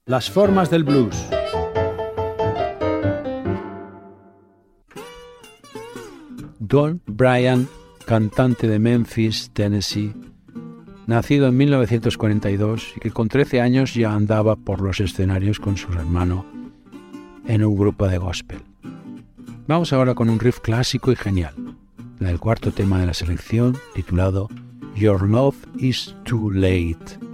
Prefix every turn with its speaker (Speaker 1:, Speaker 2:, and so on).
Speaker 1: Las formas del blues. Don Bryan, cantante de Memphis, Tennessee, nacido en 1942 y que con 13 años ya andaba por los escenarios con su hermano en un grupo de gospel. Vamos ahora con un riff clásico y genial, el cuarto tema de la selección, titulado Your Love is Too Late.